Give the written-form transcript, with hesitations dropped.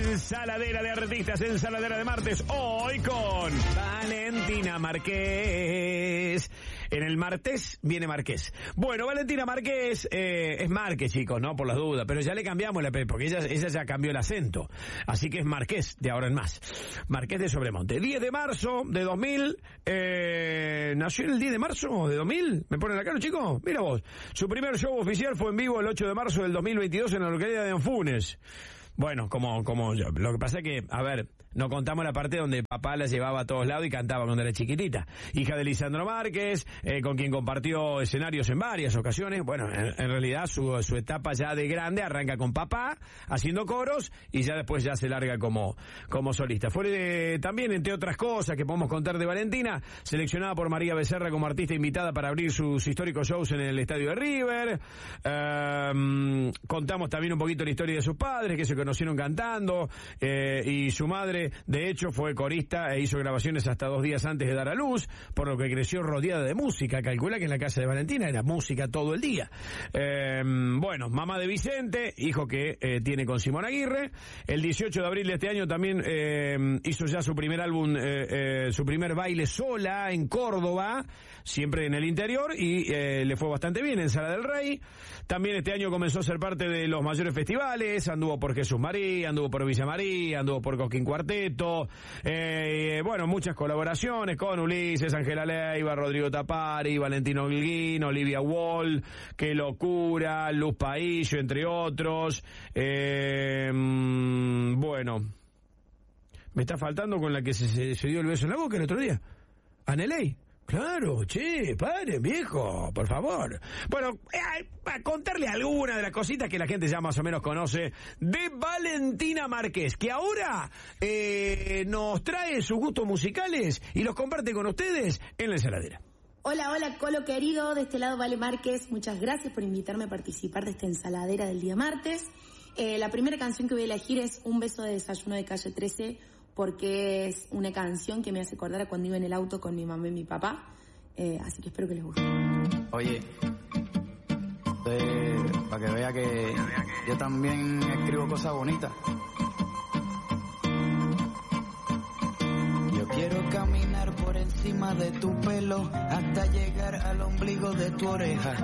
Ensaladera de artistas, ensaladera de martes, hoy con Valentina Márquez. En el martes viene Márquez. Bueno, Valentina Márquez es Márquez, chicos, no por las dudas, pero ya le cambiamos la P, porque ella ya cambió el acento. Así que es Márquez, de ahora en más. Márquez de Sobremonte. 10 de marzo de 2000, nació el 10 de marzo de 2000. ¿Me ponen acá los chicos? Mira vos. Su primer show oficial fue en vivo el 8 de marzo del 2022 en la localidad de Anfunes. Bueno, como yo. Lo que pasa es que, a ver, no contamos la parte donde papá la llevaba a todos lados y cantaba cuando era chiquitita. Hija de Lisandro Márquez, con quien compartió escenarios en varias ocasiones. Bueno, en realidad su etapa ya de grande arranca con papá, haciendo coros, y ya después ya se larga como solista. Fue también, entre otras cosas que podemos contar de Valentina, seleccionada por María Becerra como artista invitada para abrir sus históricos shows en el estadio de River. Contamos también un poquito la historia de sus padres, que se conocieron cantando, y su madre, de hecho, fue corista e hizo grabaciones hasta 2 días antes de dar a luz, por lo que creció rodeada de música. Calcula que en la casa de Valentina era música todo el día. Bueno, mamá de Vicente, hijo que tiene con Simón Aguirre. El 18 de abril de este año también hizo ya su primer álbum, su primer baile sola en Córdoba, siempre en el interior, y le fue bastante bien en Sala del Rey. También este año comenzó a ser parte de los mayores festivales, anduvo por Jesús María, anduvo por Villa María, anduvo por Cosquín Cuarteto, bueno, muchas colaboraciones con Ulises, Ángela Leiva, Rodrigo Tapari, Valentino Holguín, Olivia Wall, Qué Locura, Luz Paillo, entre otros. Bueno, me está faltando con la que se dio el beso en la boca el otro día. Aneley. Claro, che, padre, viejo, por favor. Bueno, para contarle alguna de las cositas que la gente ya más o menos conoce de Valentina Márquez, que ahora nos trae sus gustos musicales y los comparte con ustedes en la ensaladera. Hola, hola, Colo querido, de este lado Vale Márquez, muchas gracias por invitarme a participar de esta ensaladera del día martes. La primera canción que voy a elegir es Un beso de desayuno de Calle 13, porque es una canción que me hace acordar a cuando iba en el auto con mi mamá y mi papá, así que espero que les guste. Oye, para que vea que yo también escribo cosas bonitas. Yo quiero caminar por encima de tu pelo hasta llegar al ombligo de tu oreja.